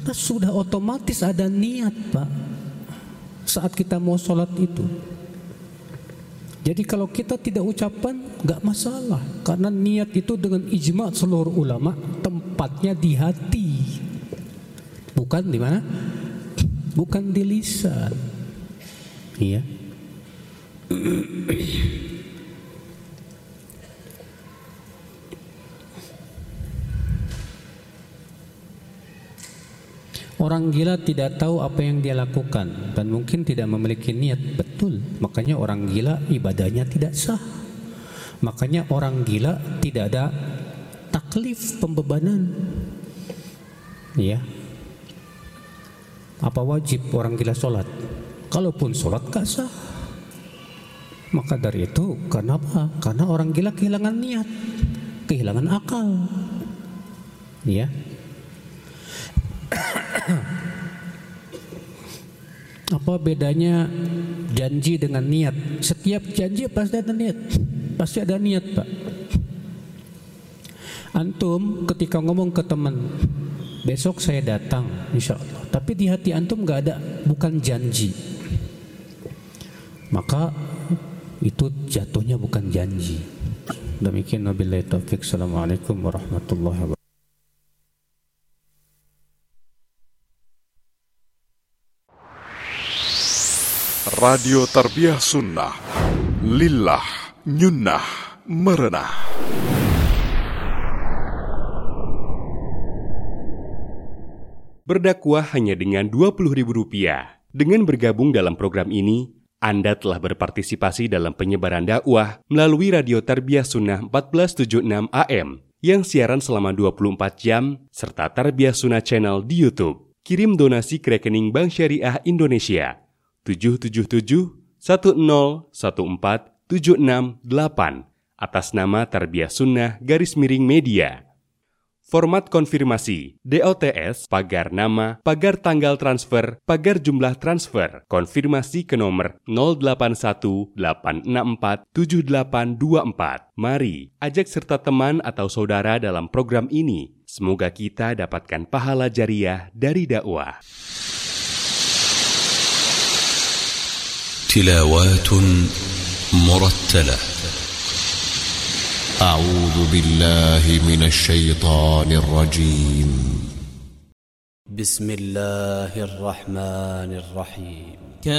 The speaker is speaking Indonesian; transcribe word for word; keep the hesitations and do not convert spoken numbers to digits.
Karena sudah otomatis ada niat, Pak, saat kita mau sholat itu. Jadi kalau kita tidak ucapan nggak masalah, karena niat itu dengan ijma' seluruh ulama tempatnya di hati, bukan di mana? Bukan di lisan. Iya. Orang gila tidak tahu apa yang dia lakukan dan mungkin tidak memiliki niat. Betul. Makanya orang gila ibadahnya tidak sah. Makanya orang gila tidak ada taklif, pembebanan. Ya. Apa wajib orang gila sholat? Kalaupun sholat gak sah. Maka dari itu, kenapa? Karena orang gila kehilangan niat, kehilangan akal. Ya. Apa bedanya janji dengan niat? Setiap janji pasti ada niat. Pasti ada niat, Pak. Antum ketika ngomong ke teman, besok saya datang insya Allah, tapi di hati antum gak ada, bukan janji, maka itu jatuhnya bukan janji. Demikian, wabillahi taufik. Assalamualaikum warahmatullahi wabarakatuh. Radio Tarbiyah Sunnah, lillah, nyunnah, merenah. Berdakwah hanya dengan dua puluh ribu rupiah. Dengan bergabung dalam program ini, Anda telah berpartisipasi dalam penyebaran dakwah melalui Radio Tarbiyah Sunnah empat belas tujuh puluh enam A M yang siaran selama dua puluh empat jam serta Tarbiyah Sunnah Channel di YouTube. Kirim donasi ke rekening Bank Syariah Indonesia tujuh tujuh tujuh satu nol satu empat tujuh enam delapan atas nama Tarbiyah Sunnah garis miring media. Format konfirmasi D O T S, pagar nama, pagar tanggal transfer, pagar jumlah transfer. Konfirmasi ke nomor nol delapan satu delapan enam empat tujuh delapan dua empat. Mari ajak serta teman atau saudara dalam program ini. Semoga kita dapatkan pahala jariah dari dakwah. تلاوات مرتلة. أعوذ بالله من الشيطان الرجيم. بسم الله الرحمن الرحيم.